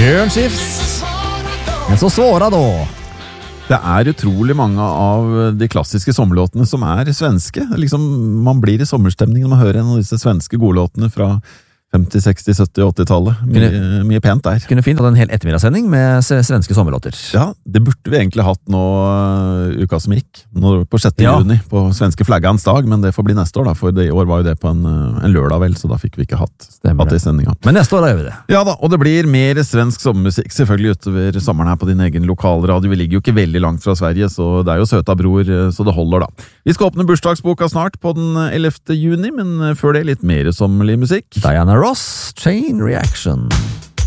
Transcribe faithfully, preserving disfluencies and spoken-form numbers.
Bjørn Skifs. Men så svåra då. Det er utrolig mange av de klassiske sommerlåtene som er svenske. Liksom, man blir i sommerstemning når man hører en av disse svenske godlåtene fra femti, seksti, sytti, åtti-tallet. Mye, mye pent der. Kunne fint hatt en hel ettermiddagssending med svenske sommerlåter. Ja, det burde vi egentlig hatt nå uh, uka som gikk, nå, på sjette Ja. juni, på svenske flaggans dag, men det får bli neste år da, for det, i år var jo det på en, uh, en lørdag vel, så da fikk vi ikke hatt, Stemmer hatt det i sendinga. Men neste år da gjør vi det. Ja da, og det blir mer svensk sommermusikk selvfølgelig utover sommeren her på din egen lokalradio. Vi ligger jo ikke veldig langt fra Sverige, så det er jo søta bror, så det holder da. Vi skal åpne bursdagsboka snart på den ellevte juni, men før det litt mer sommerlig musikk. Diana Ross, Chain Reaction.